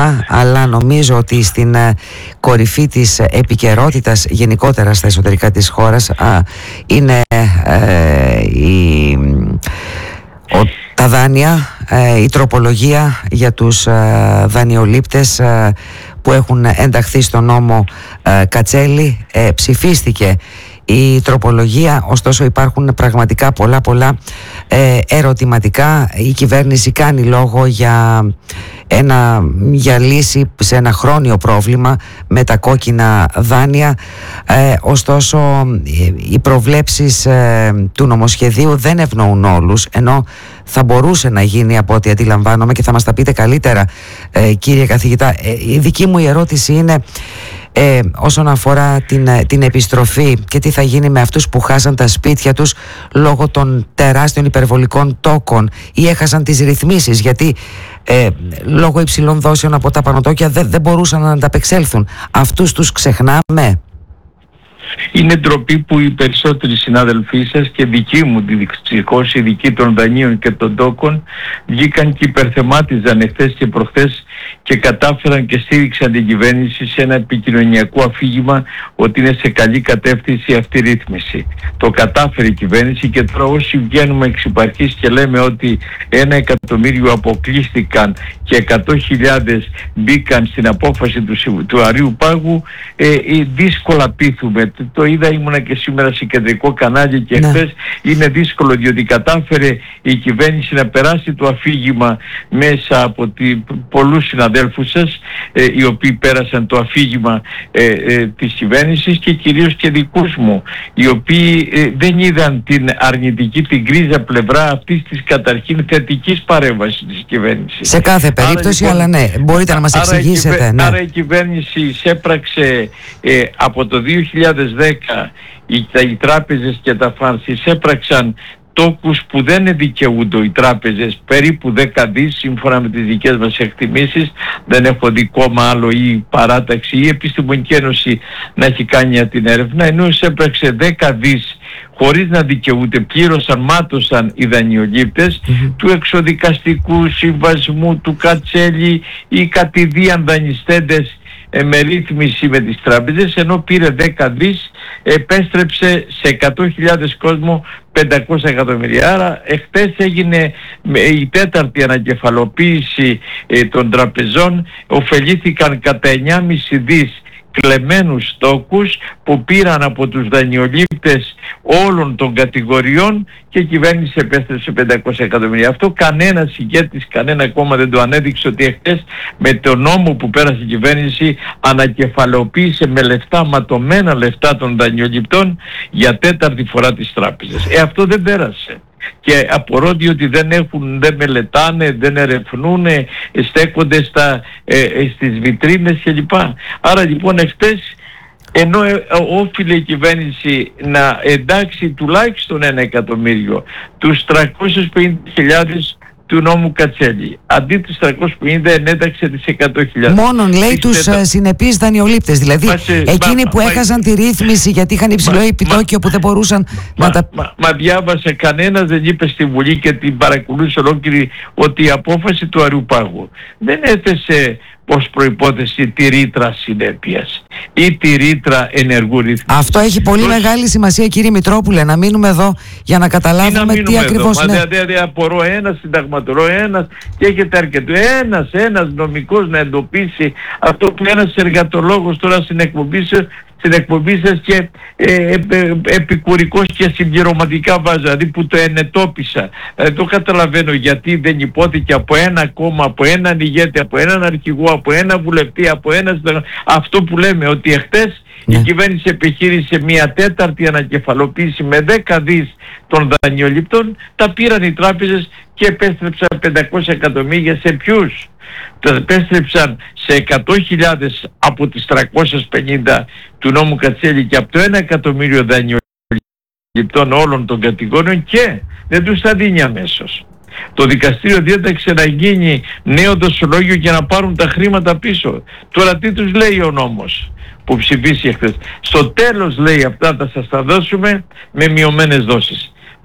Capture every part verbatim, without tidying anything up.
ζήτημα, αλλά νομίζω ότι στην ε, κορυφή της επικαιρότητας γενικότερα στα εσωτερικά της χώρας α, είναι ε, η, ο, τα δάνεια, ε, η τροπολογία για τους ε, δανειολήπτες ε, που έχουν ενταχθεί στο νόμο ε, Κατσέλη. Ε, ψηφίστηκε η τροπολογία, ωστόσο υπάρχουν πραγματικά πολλά πολλά ε, ερωτηματικά. Η κυβέρνηση κάνει λόγο για, ένα, για λύση σε ένα χρόνιο πρόβλημα με τα κόκκινα δάνεια, ε, ωστόσο οι προβλέψεις ε, του νομοσχεδίου δεν ευνοούν όλους, ενώ θα μπορούσε να γίνει από ό,τι αντιλαμβάνομαι, και θα μας τα πείτε καλύτερα ε, κύριε καθηγητά. Ε, η δική μου η ερώτηση είναι Ε, όσον αφορά την, την επιστροφή και τι θα γίνει με αυτούς που χάσαν τα σπίτια τους λόγω των τεράστιων υπερβολικών τόκων ή έχασαν τις ρυθμίσεις, γιατί ε, λόγω υψηλών δόσεων από τα πανωτόκια δεν, δεν μπορούσαν να ανταπεξέλθουν. Αυτούς τους ξεχνάμε? Είναι ντροπή που οι περισσότεροι συνάδελφοί σας και δικοί μου, δυστυχώς οι δικοί των δανείων και των τόκων, βγήκαν και υπερθεμάτιζαν εχθές και προχθές και κατάφεραν και στήριξαν την κυβέρνηση σε ένα επικοινωνιακό αφήγημα ότι είναι σε καλή κατεύθυνση αυτή η ρύθμιση. Το κατάφερε η κυβέρνηση, και τώρα όσοι βγαίνουμε εξ υπαρχής και λέμε ότι ένα εκατομμύριο αποκλείστηκαν και εκατό χιλιάδες μπήκαν στην απόφαση του, του Αρείου Πάγου, ε, ε, δύσκολα πείθουμε. Το είδα, ήμουνα και σήμερα σε κεντρικό κανάλι και ναι. χθες. Είναι δύσκολο, διότι κατάφερε η κυβέρνηση να περάσει το αφήγημα μέσα από τη, πολλούς συναδέλφους σας, ε, οι οποίοι πέρασαν το αφήγημα ε, ε, της κυβέρνησης, και κυρίως και δικούς μου, οι οποίοι ε, δεν είδαν την αρνητική, την γκρίζα πλευρά αυτής της καταρχήν θετικής παρέμβασης της κυβέρνησης. Σε κάθε περίπτωση, άρα, λοιπόν, αλλά ναι, μπορείτε να μας εξηγήσετε. Άρα, ναι. άρα η κυβέρνηση εισέπραξε ε, από το δύο χιλιάδες δέκα οι, οι τράπεζες και τα φανς εισέπραξαν τόκους που δεν δικαιούνται οι τράπεζες, περίπου δέκα δις σύμφωνα με τις δικές μας εκτιμήσεις. Δεν έχω δει κόμμα άλλο ή παράταξη ή επιστημονική ένωση να έχει κάνει την έρευνα, ενώ εισέπραξε δέκα δις χωρίς να δικαιούνται, πλήρωσαν, μάτωσαν οι δανειολήπτες mm-hmm. του εξοδικαστικού συμβασμού, του Κατσέλη ή κατηδίαν δανειστέντες με ρύθμιση με τις τράπεζες, ενώ πήρε δέκα δις, επέστρεψε σε εκατό χιλιάδες κόσμο πεντακόσια εκατομμύρια. Άρα εχθές έγινε η τέταρτη ανακεφαλοποίηση ε, των τραπεζών, ωφελήθηκαν κατά εννιά κόμμα πέντε δις κλεμμένους τόκους που πήραν από τους δανειολήπτες όλων των κατηγοριών, και η κυβέρνηση επέστρεψε πεντακόσια εκατομμύρια. Αυτό κανένας ηγέτης, κανένα κόμμα δεν το ανέδειξε, ότι εχθές με τον νόμο που πέρασε η κυβέρνηση ανακεφαλαιοποίησε με λεφτά, ματωμένα λεφτά των δανειοληπτών για τέταρτη φορά τις τράπεζες. Ε, αυτό δεν πέρασε. Και απορώ ότι δεν έχουν, δεν μελετάνε, δεν ερευνούν, στέκονται στα, ε, στις βιτρίνες κλπ. Άρα λοιπόν εχθές, ενώ ε, όφιλε η κυβέρνηση να εντάξει τουλάχιστον ένα εκατομμύριο τους τριακόσιες πενήντα χιλιάδες του νόμου Κατσέλη, αντί τους τριακόσιες πενήντα ενέταξε τις εκατό χιλιάδες. Μόνον λέει τους τέτα... συνεπείς δανειολήπτες, δηλαδή μα, εκείνοι μα, που μα, έχασαν μα, τη ρύθμιση γιατί είχαν υψηλό επιτόκιο που δεν μπορούσαν μα, να τα... Μα, μα διάβασε, κανένας δεν είπε στη Βουλή και την παρακολούθησε ολόκληρη ότι η απόφαση του Αρείου Πάγου δεν έθεσε ως προϋπόθεση τη ρήτρα συνέπειας ή τη ρήτρα ενεργού ρυθμίσης. Αυτό έχει πολύ Ως... μεγάλη σημασία, κύριε Μητρόπουλε, να μείνουμε εδώ για να καταλάβουμε τι, τι ακριβώς είναι. Μα δεν δε, απορώ ένας συνταγματολόγος, ένας, και έχετε αρκετό, ένας, ένας νομικός να εντοπίσει αυτό που ένας εργατολόγος τώρα στην εκπομπή σας, στην εκπομπή σας και ε, ε, ε, επικουρικός και συμπληρωματικά βάζα, δηλαδή που το ενετόπισα. Ε, το καταλαβαίνω γιατί δεν υπόθηκε από ένα κόμμα, από έναν ηγέτη, από έναν αρχηγό, από ένα βουλευτή, από ένα... Αυτό που λέμε ότι εχθές ναι. η κυβέρνηση επιχείρησε μια τέταρτη ανακεφαλοποίηση με δέκα δις των δανειοληπτών, τα πήραν οι τράπεζες και επέστρεψαν πεντακόσια εκατομμύρια σε ποιους? Τα επέστρεψαν σε εκατό χιλιάδες από τις τριακόσιες πενήντα του νόμου Κατσέλη και από το ένα εκατομμύριο δανειοληπτών όλων των κατηγόριων, και δεν τους τα δίνει αμέσως. Το δικαστήριο διέταξε να γίνει νέο δοσολόγιο για να πάρουν τα χρήματα πίσω. Τώρα τι τους λέει ο νόμος που ψηφίσει εχθές? Στο τέλος λέει αυτά θα σας τα δώσουμε με μειωμένες δόσεις.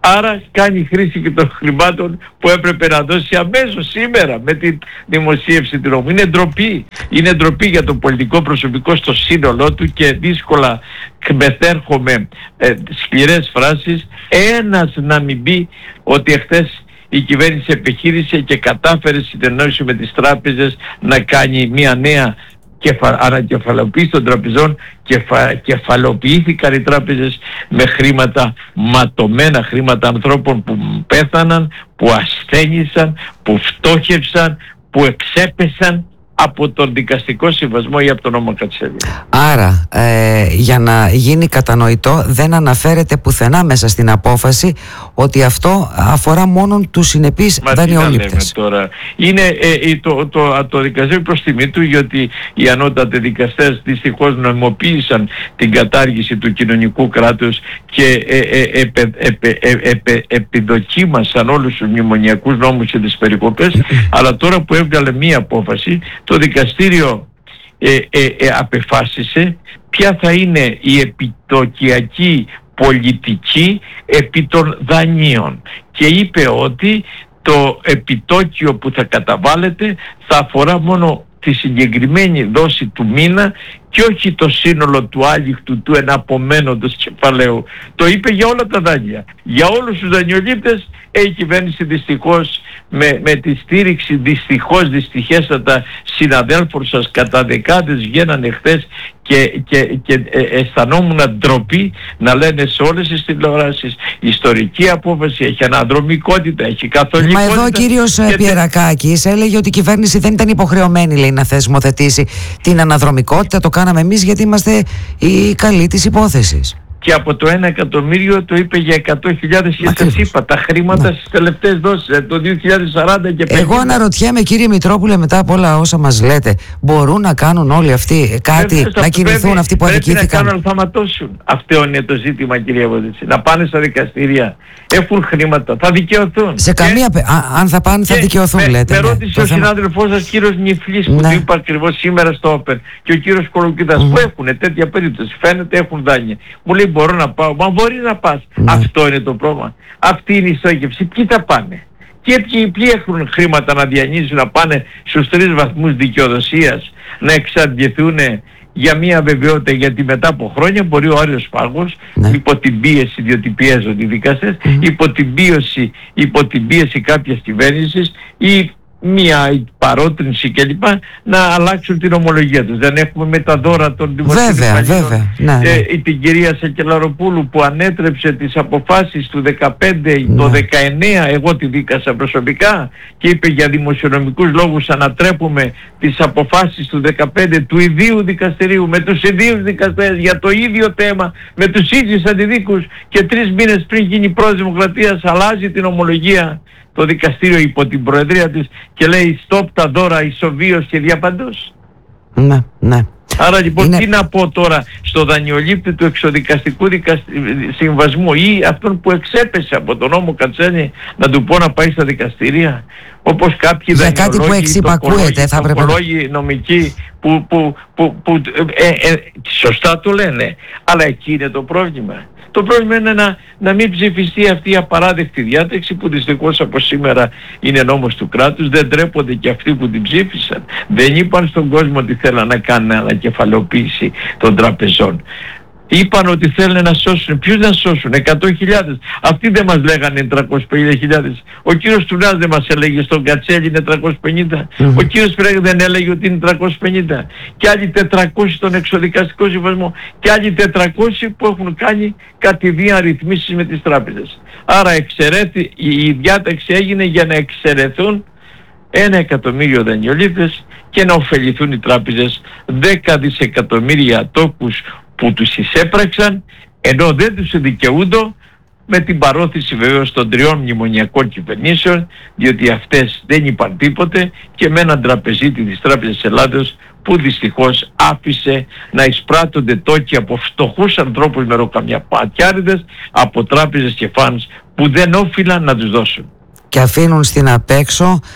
Άρα κάνει χρήση και των χρημάτων που έπρεπε να δώσει αμέσως σήμερα με τη δημοσίευση του νόμου. Είναι ντροπή. Είναι ντροπή για το πολιτικό προσωπικό στο σύνολό του και δύσκολα μετέρχομαι ε, σκληρές φράσεις. Ένας να μην πει ότι εχθές η κυβέρνηση επιχείρησε και κατάφερε συνεννόηση με τις τράπεζες να κάνει μια νέα κεφα... ανακεφαλοποίηση των τραπεζών. Κεφα... Κεφαλοποιήθηκαν οι τράπεζες με χρήματα, ματωμένα χρήματα ανθρώπων που πέθαναν, που ασθένησαν, που φτώχευσαν, που εξέπεσαν από τον δικαστικό συμβασμό ή από τον νόμο Κατσέλη. Άρα ε, για να γίνει κατανοητό, δεν αναφέρεται πουθενά μέσα στην απόφαση ότι αυτό αφορά μόνο τους συνεπείς δανειολήπτες. Τώρα. Είναι ε, το, το, το, το δικαστήριο προς τιμή του, γιατί οι ανώτατοι δικαστές δυστυχώς νομιμοποίησαν την κατάργηση του κοινωνικού κράτους και ε, ε, ε, ε, ε, ε, ε, ε, επιδοκίμασαν όλους τους μνημονιακούς νόμους και τις περικοπές. Αλλά τώρα που έβγαλε μία απόφαση, το δικαστήριο ε, ε, ε, απεφάσισε ποια θα είναι η επιτοκιακή πολιτική επί των δανείων και είπε ότι το επιτόκιο που θα καταβάλλεται θα αφορά μόνο τη συγκεκριμένη δόση του μήνα και όχι το σύνολο του άλιχτου του εναπομένοντος κεφαλαίου. Το είπε για όλα τα δάνεια. Για όλους τους δανειολήπτες η κυβέρνηση δυστυχώς με, με τη στήριξη δυστυχώς δυστυχέστατα συναδέλφων σας κατά δεκάδες βγαίνανε χθες και, και, και ε, αισθανόμουν ντροπή να λένε σε όλες τις τηλεοράσεις ιστορική απόφαση, έχει αναδρομικότητα, έχει καθολικότητα. Μα εδώ ο κύριος και... Πιερακάκης έλεγε ότι η κυβέρνηση δεν ήταν υποχρεωμένη, λέει, να θεσμοθετήσει την αναδρομικότητα, το κάναμε εμείς γιατί είμαστε οι καλοί της υπόθεσης. Και από το ένα εκατομμύριο το είπε για εκατό χιλιάδες και σας είπα τα χρήματα ναι. στις τελευταίες δόσεις το δύο χιλιάδες σαράντα και πενήντα. Εγώ αναρωτιέμαι, κύριε Μητρόπουλε, μετά από όλα όσα μας λέτε, μπορούν να κάνουν όλοι αυτοί κάτι, Βέβαια, να κινηθούν πρέπει, αυτοί που αδικήθηκαν? Πρέπει να κάνουν, θα ματώσουν. Αυτό είναι το ζήτημα, κυρία Βοδίτσι. Να πάνε στα δικαστήρια. Έχουν χρήματα, θα δικαιωθούν. Σε και... καμία, α, αν θα πάνε θα δικαιωθούν, με, λέτε. Με ρώτησε ναι, ο θέμα... συνάδελφός σας, κύριος Νιφλής, που ναι. του είπα ακριβώς σήμερα στο Όπεν, και ο κύριος Κολοκύτας, mm. που έχουν τέτοια περίπτωση. Φαίνεται έχουν δάνεια. Μου λέει, μπορώ να πάω. Μα μπορεί να πας. Ναι. Αυτό είναι το πρόβλημα. Αυτή είναι η στόχευση. Ποιοι θα πάνε? Και ποιοι, ποιοι έχουν χρήματα να διανύσουν, να πάνε στους τρεις βαθμούς δικαιοδοσίας, να εξαντληθούν για μια βεβαιότητα, γιατί μετά από χρόνια μπορεί ο Άριος Πάγος, ναι. υπό την πίεση, διότι πιέζονται οι δικαστές, mm. υπό την πίεση, υπό την πίεση κάποιας κυβέρνησης ή μια παρότρινση κλπ, να αλλάξουν την ομολογία τους. Δεν έχουμε με τα δώρα των δημοσίων βέβαια, βέβαια. Ναι, ναι. Ε, την κυρία Σακελαροπούλου που ανέτρεψε τις αποφάσεις του δεκαπέντε, ναι. το δεκαεννέα, εγώ τη δίκασα προσωπικά και είπε για δημοσιονομικούς λόγους ανατρέπουμε τις αποφάσεις του δεκαπέντε του ιδίου δικαστηρίου με τους ιδίους δικαστές για το ίδιο θέμα, με τους ίδιους αντιδίκους, και τρεις μήνες πριν γίνει πρόεδρος Δημοκρατίας αλλάζει την ομολογία το δικαστήριο υπό την προεδρία της και λέει stop τα δώρα ισοβίως και διαπαντός. Ναι, ναι. Άρα λοιπόν είναι... τι να πω τώρα στο δανειολήπτη του εξοδικαστικού δικασ... συμβασμού ή αυτόν που εξέπεσε από τον νόμο Κατσένη, να του πω να πάει στα δικαστήρια, όπως κάποιοι για κάτι που εξυπακούεται θα πρέπει να... νομικοί που, που, που, που ε, ε, σωστά το λένε, αλλά εκεί είναι το πρόβλημα. Το πρόβλημα είναι να, να μην ψηφιστεί αυτή η απαράδεκτη διάταξη που δυστυχώς από σήμερα είναι νόμος του κράτους. Δεν τρέπονται και αυτοί που την ψήφισαν. Δεν είπαν στον κόσμο ότι θέλαν να κάνουν ανακεφαλοποίηση των τραπεζών. Είπαν ότι θέλουν να σώσουν. Ποιους να σώσουν? εκατό χιλιάδες. Αυτοί δεν μας λέγανε τριακόσιες πενήντα χιλιάδες. Ο κύριος Τουνάς δεν μας έλεγε στον Κατσέλη είναι τριακόσιες πενήντα. Mm-hmm. Ο κύριος Πρέγ δεν έλεγε ότι είναι τριακόσιες πενήντα. Και άλλοι τετρακόσιοι στον εξοδικαστικό συμβασμό. Και άλλοι τετρακόσιοι που έχουν κάνει κατηδίαν ρυθμίσεις με τις τράπεζες. Άρα εξαιρέθη, η διάταξη έγινε για να εξαιρεθούν ένα εκατομμύριο δανειολήπτες και να ωφεληθούν οι τράπεζες δέκα δισεκατομμύρια τόκους που τους εισέπραξαν, ενώ δεν τους δικαιούνται, με την παρόθηση βεβαίως των τριών μνημονιακών κυβερνήσεων, διότι αυτές δεν είπαν τίποτε, και με έναν τραπεζίτη της Τράπεζας της Ελλάδος που δυστυχώς άφησε να εισπράττονται τόκοι από φτωχούς ανθρώπους μεροκαμιαπατιάριδες, από τράπεζες και φανς που δεν όφυλαν να τους δώσουν. Και αφήνουν στην απέξω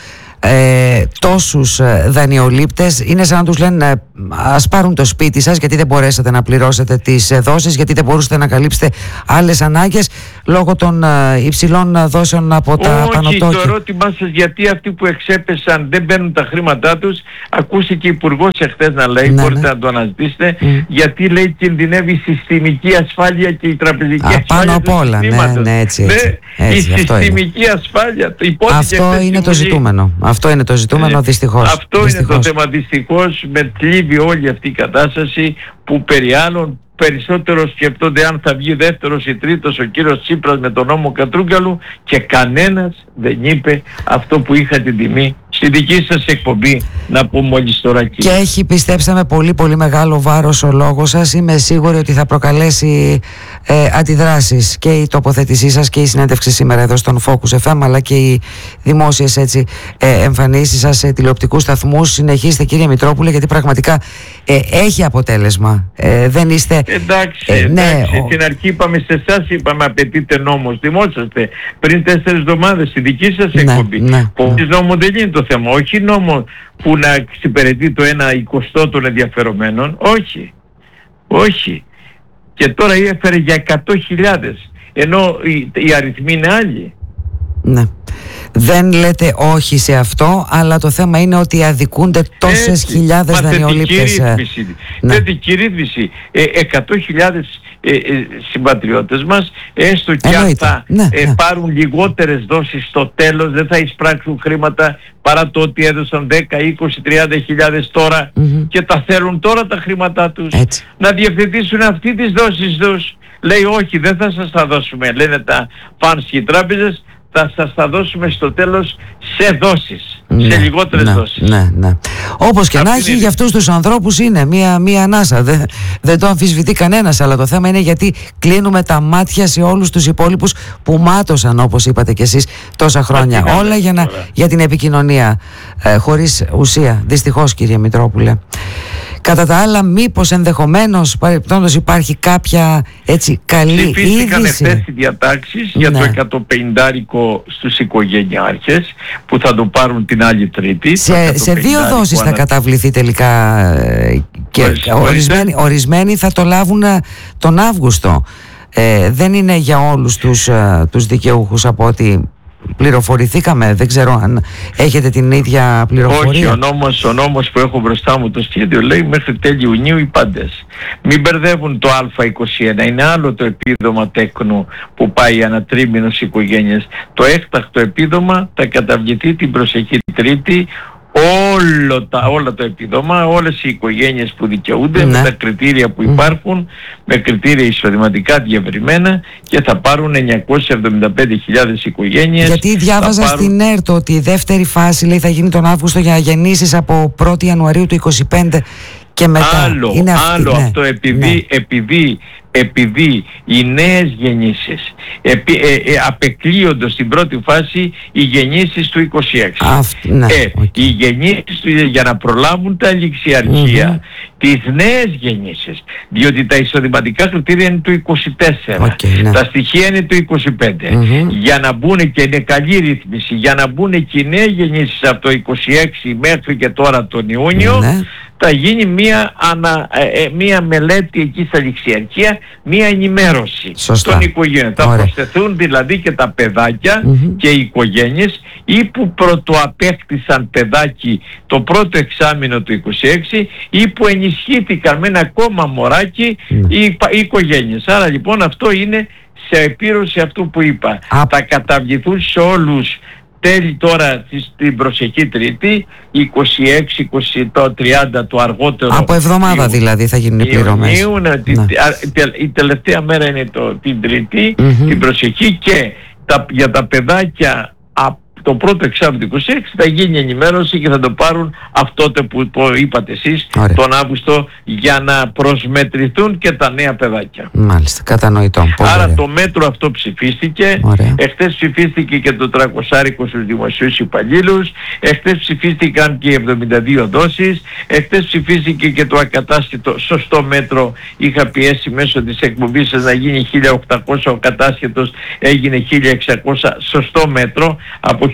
ε, τόσους δανειολήπτες. Είναι σαν να τους λένε ε, ας πάρουν το σπίτι σας γιατί δεν μπορέσατε να πληρώσετε τις δόσεις, γιατί δεν μπορούσατε να καλύψετε άλλες ανάγκες λόγω των ε, υψηλών δόσεων από τα Όχι, πανωτόκια. το ερώτημά σας γιατί αυτοί που εξέπεσαν δεν παίρνουν τα χρήματά τους, ακούστηκε υπουργός εχθές να λέει, ναι, μπορείτε ναι. να το αναζητήσετε, mm. γιατί λέει κινδυνεύει η συστημική ασφάλεια και η τραπεζική Α, ασφάλεια πάνω απ' όλα, ναι, ναι, έτσι, έτσι, ναι, έτσι, η αυτό συστημική είναι. ασφάλεια. Αυτό είναι το ζητούμενο. Αυτό είναι το ζητούμενο, ε, δυστυχώς. Αυτό δυστυχώς. είναι το θέμα. Δυστυχώς με θλίβει όλη αυτή η κατάσταση που περί άλλων περισσότερο σκεφτόνται αν θα βγει δεύτερος ή τρίτος ο κύριος Τσίπρας με τον νόμο Κατρούγκαλου, και κανένας δεν είπε αυτό που είχα την τιμή στη δική σας εκπομπή να πω μόλις τώρα. Και έχει, πιστέψαμε, πολύ πολύ μεγάλο βάρος ο λόγος σας. Είμαι σίγουρη ότι θα προκαλέσει ε, αντιδράσεις και η τοποθέτησή σας και η συνέντευξη σήμερα εδώ στον Focus εφ εμ, αλλά και οι δημόσιες έτσι, ε, εμφανίσεις σας σε τηλεοπτικούς σταθμούς. Συνεχίστε, κύριε Μητρόπουλε, γιατί πραγματικά ε, έχει αποτέλεσμα. Ε, δεν είστε... Εντάξει, ε, εντάξει, ναι, στην αρχή είπαμε σε εσάς, είπαμε απαιτείται νόμος, δημόσιαστε πριν τέσσερις εβδομάδες στη δική σας εκπομπή. Ναι, ναι, Χωρίς νόμο δεν είναι το θέμα, όχι νόμο που να εξυπηρετεί το ένα εικοστό των ενδιαφερομένων, όχι, όχι. Και τώρα έφερε για εκατό χιλιάδες, ενώ οι, οι αριθμοί είναι άλλοι. Ναι. Δεν λέτε όχι σε αυτό, αλλά το θέμα είναι ότι αδικούνται τόσες Έτσι, χιλιάδες δανειολήπτες. Ναι. Θετική ρύθμιση. Ε, εκατό χιλιάδες ε, ε, συμπατριώτες μας, έστω και αν θα ναι, ε, ναι. πάρουν λιγότερες δόσεις στο τέλος, δεν θα εισπράξουν χρήματα παρά το ότι έδωσαν δέκα, είκοσι, τριάντα χιλιάδες τώρα mm-hmm. και τα θέλουν τώρα τα χρήματά τους. Έτσι. Να διευθετήσουν αυτή τις δόσεις τους. Λέει όχι, δεν θα σας τα δώσουμε, λένε τα φανς και οι τράπεζες, θα σας τα δώσουμε στο τέλος σε δόσεις, ναι, σε λιγότερες ναι, δόσεις. Ναι, ναι. Όπως και Αυτή να έχει, είναι... για αυτούς τους ανθρώπους είναι μία, μία ανάσα. Δεν, δεν το αμφισβητεί κανένας, αλλά το θέμα είναι γιατί κλείνουμε τα μάτια σε όλους τους υπόλοιπους που μάτωσαν, όπως είπατε κι εσείς, τόσα χρόνια. Αυτή Όλα για, να, για την επικοινωνία ε, χωρίς ουσία. Δυστυχώς, κύριε Μητρόπουλε. Κατά τα άλλα, μήπως ενδεχομένως παρεπτόντως υπάρχει κάποια έτσι καλή είδηση? Ψηφίστηκαν ευθές οι διατάξεις για ναι. το εκατόν πενήντα στους οικογενειάρχες που θα το πάρουν την άλλη Τρίτη. Σε, σε δύο δόσεις ανα... θα καταβληθεί τελικά και ορισμένοι, ορισμένοι θα το λάβουν τον Αύγουστο. Ε, δεν είναι για όλους τους, τους δικαιούχους από ό,τι πληροφορηθήκαμε, δεν ξέρω αν έχετε την ίδια πληροφορία. Όχι, ο νόμος, ο νόμος που έχω μπροστά μου το σχέδιο λέει μέχρι τέλη Ιουνίου οι πάντες. Μην μπερδεύουν το Α είκοσι ένα, είναι άλλο το επίδομα τέκνου που πάει ανά τρίμηνο στις οικογένειες. Το έκτακτο επίδομα θα καταβληθεί την προσεχή Τρίτη, όλο τα, όλα το επίδομα, όλες οι οικογένειες που δικαιούνται, ναι. με τα κριτήρια που υπάρχουν, με κριτήρια εισοδηματικά διευρυμένα, και θα πάρουν εννιακόσιες εβδομήντα πέντε χιλιάδες οικογένειες. Γιατί διάβαζα πάρουν... στην ΕΡΤ ότι η δεύτερη φάση λέει θα γίνει τον Αύγουστο για γεννήσεις από πρώτη Ιανουαρίου του είκοσι πέντε και μετά. Άλλο, είναι αυτή, άλλο ναι. αυτό επειδή, ναι. επειδή επειδή οι νέες γεννήσεις επί, ε, ε, απεκλείονται στην πρώτη φάση οι γεννήσεις του είκοσι έξι. Αυτ, ναι, ε, okay. Οι γεννήσεις του, για να προλάβουν τα ληξιαρχεία, mm-hmm. τις νέες γεννήσεις, διότι τα εισοδηματικά κριτήρια είναι του είκοσι τέσσερα, okay, ναι. τα στοιχεία είναι του είκοσι πέντε. Mm-hmm. Για να μπουν, και είναι καλή ρύθμιση, για να μπουν και οι νέες γεννήσεις από το είκοσι έξι μέχρι και τώρα τον Ιούνιο, mm-hmm. θα γίνει μία, ανα, ε, μία μελέτη εκεί στα ληξιαρχεία, μία ενημέρωση Σωστά. των οικογένειων. Θα προσθεθούν δηλαδή και τα παιδάκια mm-hmm. και οι οικογένειες ή που πρωτοαπέκτησαν παιδάκι το πρώτο εξάμηνο του είκοσι έξι ή που ενισχύθηκαν με ένα ακόμα μωράκι mm. οι, οι οικογένειες. Άρα λοιπόν αυτό είναι σε επίρρωση αυτού που είπα. Α... Θα καταβληθούν σε όλους τέλη τώρα την προσεχή Τρίτη, είκοσι έξι, είκοσι, τριάντα το αργότερο. Από εβδομάδα Ιου, δηλαδή θα γίνουν οι πληρωμές. Ιουνίου, ναι. Η τελευταία μέρα είναι το, την Τρίτη, mm-hmm. την προσεχή, και τα, για τα παιδάκια το πρώτο εξάμηνο του είκοσι έξι θα γίνει ενημέρωση και θα το πάρουν αυτό που το είπατε εσείς, Ωραία. τον Αύγουστο, για να προσμετρηθούν και τα νέα παιδάκια. Μάλιστα, κατανοητό. Άρα ωραία. το μέτρο αυτό ψηφίστηκε. Ωραία. Εχθές ψηφίστηκε και το τριακοσάρικο στους δημοσίους υπαλλήλους. Εχθές ψηφίστηκαν και οι εβδομήντα δύο δόσεις. Εχθές ψηφίστηκε και το ακατάσχετο σωστό μέτρο. Είχα πιέσει μέσω της εκπομπής σας να γίνει χίλια οκτακόσια, ο κατάσχετος έγινε χίλια εξακόσια, σωστό μέτρο, από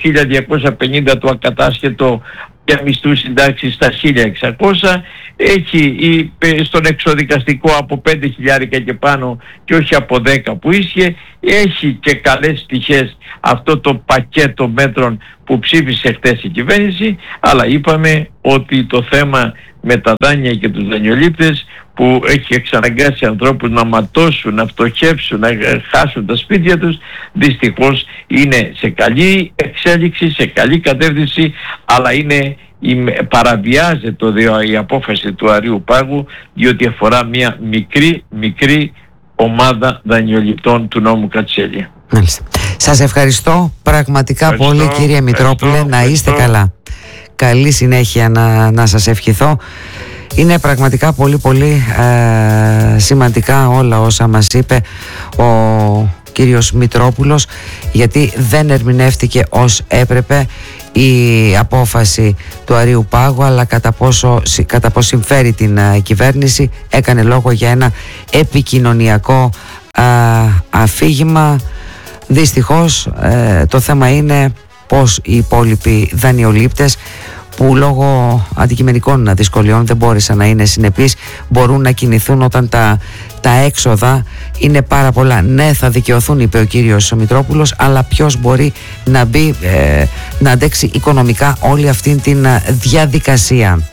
χίλια διακόσια πενήντα το ακατάσχετο για μισθούς συντάξεις στα χίλια εξακόσια, έχει στον εξοδικαστικό από πέντε χιλιάρικα και πάνω και όχι από δέκα που ίσχυε, έχει και καλές πτυχές αυτό το πακέτο μέτρων που ψήφισε χτες η κυβέρνηση, αλλά είπαμε ότι το θέμα με τα δάνεια και τους δανειολήπτες που έχει εξαναγκάσει ανθρώπους να ματώσουν, να φτωχεύσουν, να χάσουν τα σπίτια τους, δυστυχώς είναι σε καλή εξέλιξη, σε καλή κατεύθυνση, αλλά είναι, παραβιάζεται το, η απόφαση του Αρείου Πάγου, διότι αφορά μια μικρή μικρή ομάδα δανειοληπτών του νόμου Κατσέλια. Μάλιστα. Σας ευχαριστώ πραγματικά ευχαριστώ, πολύ, κύριε Μητρόπουλε, να είστε ευχαριστώ. καλά. Καλή συνέχεια να, να σας ευχηθώ. Είναι πραγματικά πολύ πολύ ε, σημαντικά όλα όσα μας είπε ο κύριος Μητρόπουλος, γιατί δεν ερμηνεύτηκε ως έπρεπε η απόφαση του Αρείου Πάγου, αλλά κατά πόσο, κατά πόσο συμφέρει την ε, κυβέρνηση. Έκανε λόγο για ένα επικοινωνιακό ε, αφήγημα. Δυστυχώς ε, το θέμα είναι πως οι υπόλοιποι δανειολήπτες, που λόγω αντικειμενικών δυσκολιών δεν μπόρεσαν να είναι συνεπείς, μπορούν να κινηθούν όταν τα, τα έξοδα είναι πάρα πολλά. Ναι, θα δικαιωθούν, είπε ο κύριος Μητρόπουλος, αλλά ποιος μπορεί να μπει, ε, να αντέξει οικονομικά όλη αυτή την διαδικασία.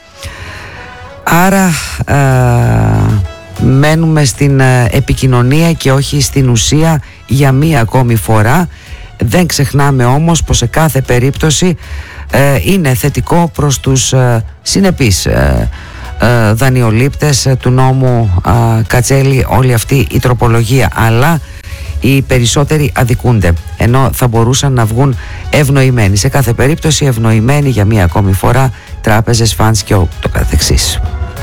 Άρα ε, μένουμε στην επικοινωνία και όχι στην ουσία για μία ακόμη φορά. Δεν ξεχνάμε όμως πως σε κάθε περίπτωση ε, είναι θετικό προς τους ε, συνεπείς ε, ε, δανειολήπτες ε, του νόμου ε, Κατσέλη όλη αυτή η τροπολογία, αλλά οι περισσότεροι αδικούνται, ενώ θα μπορούσαν να βγουν ευνοημένοι. Σε κάθε περίπτωση ευνοημένοι για μία ακόμη φορά τράπεζες, φαντς και το καθεξής.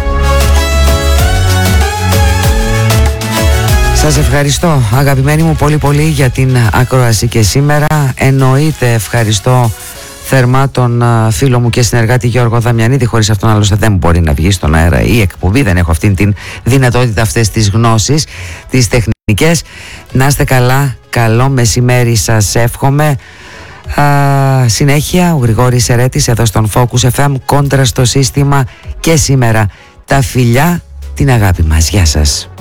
Σας ευχαριστώ, αγαπημένοι μου, πολύ πολύ για την ακρόαση και σήμερα. Εννοείται ευχαριστώ θερμά τον φίλο μου και συνεργάτη Γιώργο Δαμιανίδη. Χωρίς αυτόν άλλωστε δεν μπορεί να βγει στον αέρα η εκπομπή, δεν έχω αυτήν την δυνατότητα, αυτές τις γνώσεις, τις τεχνικές. Να είστε καλά, καλό μεσημέρι σας εύχομαι. Α, συνέχεια ο Γρηγόρης Ερέτης εδώ στον Focus εφ εμ, κόντρα στο σύστημα και σήμερα. Τα φιλιά, την αγάπη μας. Γεια σας.